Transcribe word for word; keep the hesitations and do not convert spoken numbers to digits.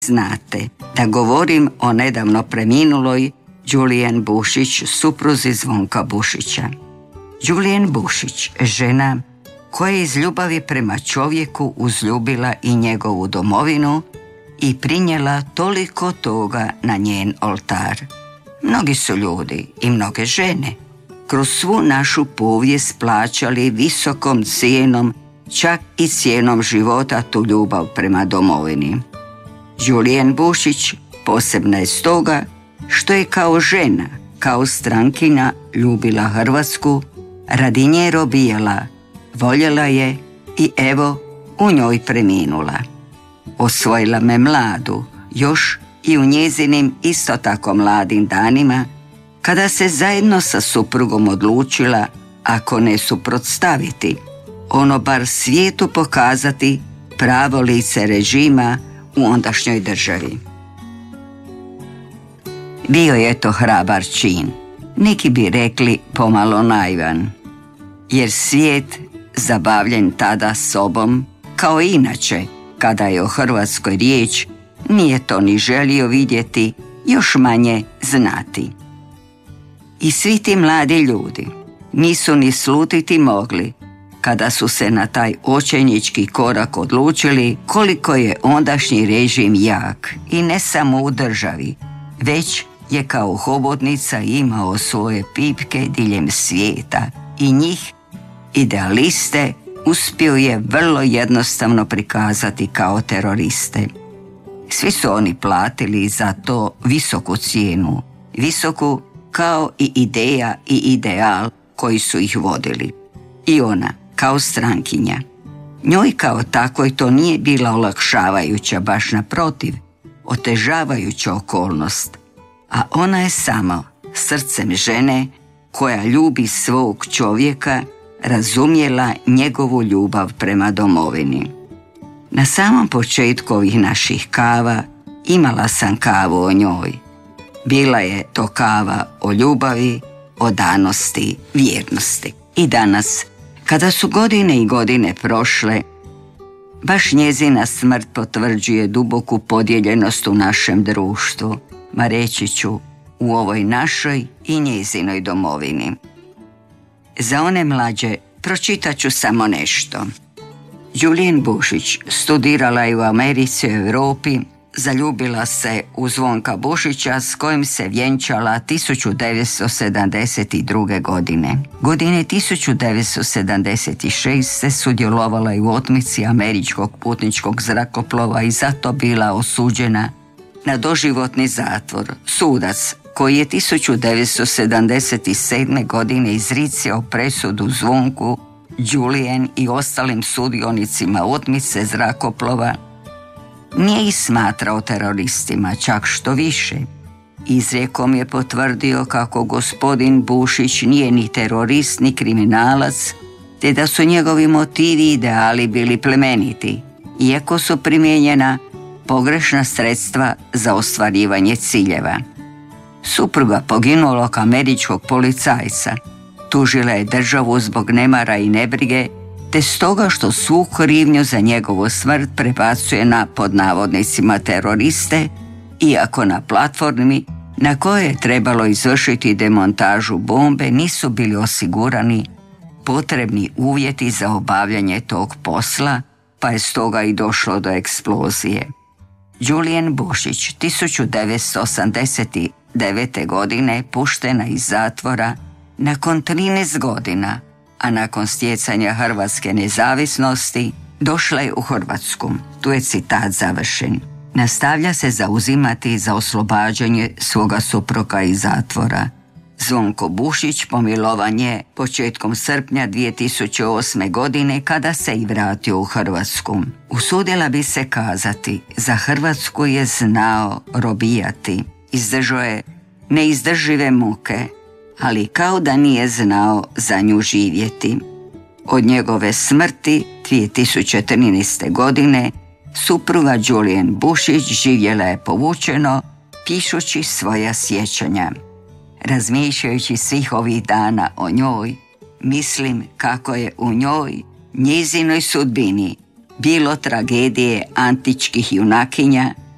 znate da govorim o nedavno preminuloj Đulijen Bušić, supruzi Zvonka Bušića. Đulijen Bušić, žena koja je iz ljubavi prema čovjeku uzljubila i njegovu domovinu i prinijela toliko toga na njen oltar. Mnogi su ljudi i mnoge žene kroz svu našu povijest plaćali visokom cijenom, čak i cijenom života, tu ljubav prema domovini. Đulijen Bušić posebna je stoga što je kao žena, kao strankinja ljubila Hrvatsku, radi nje robijala, voljela je i evo u njoj preminula. Osvojila me mladu, još i u njezinim isto tako mladim danima, kada se zajedno sa suprugom odlučila, ako ne suprotstaviti, ono bar svijetu pokazati pravo lice režima u ondašnjoj državi. Bio je to hrabar čin, neki bi rekli pomalo naivan, jer svijet, zabavljen tada sobom, kao i inače kada je o Hrvatskoj riječ, nije to ni želio vidjeti, još manje znati. I svi ti mladi ljudi nisu ni slutiti mogli kada su se na taj očajnički korak odlučili koliko je ondašnji režim jak i ne samo u državi, već je kao hobotnica imao svoje pipke diljem svijeta i njih, idealiste, uspio je vrlo jednostavno prikazati kao teroriste. Svi su oni platili za to visoku cijenu, visoku kao i ideja i ideal koji su ih vodili. I ona, kao strankinja. Njoj kao takvoj to nije bila olakšavajuća, baš naprotiv, otežavajuća okolnost, a ona je samo srcem žene koja ljubi svog čovjeka razumjela njegovu ljubav prema domovini. Na samom početku ovih naših kava imala sam kavu o njoj. Bila je to kava o ljubavi, o danosti, vjernosti. I danas, kada su godine i godine prošle, baš njezina smrt potvrđuje duboku podijeljenost u našem društvu, ma reći ću u ovoj našoj i njezinoj domovini. Za one mlađe pročitat ću samo nešto. Đulijen Bušić studirala je u Americi i Europi, zaljubila se u Zvonka Bušića s kojim se vjenčala tisuću devetsto sedamdeset druge. godine. Godine tisuću devetsto sedamdeset šeste. sudjelovala je u otmici američkog putničkog zrakoplova i zato bila osuđena na doživotni zatvor. Sudac koji je tisuću devetsto sedamdeset sedme. godine izricao presudu Zvonku, Đulijen i ostalim sudionicima otmice zrakoplova, nije ih smatrao teroristima, čak što više. Izrijekom je potvrdio kako gospodin Bušić nije ni terorist ni kriminalac, te da su njegovi motivi i ideali bili plemeniti, iako su primijenjena pogrešna sredstva za ostvarivanje ciljeva. Supruga poginulog američkog policajca tužila je državu zbog nemara i nebrige, te stoga što svu krivnju za njegovu smrt prebacuje na, pod navodnicima, teroriste, iako na platformi na kojoj je trebalo izvršiti demontažu bombe nisu bili osigurani potrebni uvjeti za obavljanje tog posla, pa je stoga i došlo do eksplozije. Đulijen Bušić tisuću devetsto osamdeset devete. godine puštena iz zatvora nakon trinaest godina, a nakon stjecanja hrvatske nezavisnosti došla je u Hrvatsku. Tu je citat završen. Nastavlja se zauzimati za oslobađanje svoga supruga iz zatvora. Zvonko Bušić pomilovan je početkom srpnja dvije tisuće osme. godine kada se i vratio u Hrvatsku. Usudila bi se kazati, za Hrvatsku je znao robijati. Izdržao je neizdržive muke, ali kao da nije znao za nju živjeti. Od njegove smrti dvije tisuće trinaeste. godine supruga Đulijen Bušić živjela je povučeno, pišući svoja sjećanja. Razmišljajući svih ovih dana o njoj, mislim kako je u njoj, njezinoj sudbini, bilo tragedije antičkih junakinja